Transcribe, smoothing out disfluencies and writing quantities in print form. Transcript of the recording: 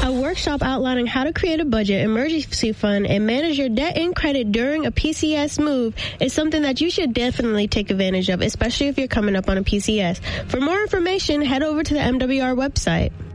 A workshop outlining how to create a budget, emergency fund, and manage your debt and credit during a PCS move is something that you should definitely take advantage of, especially if you're coming up on a PCS. For more information, head over to the MWR website.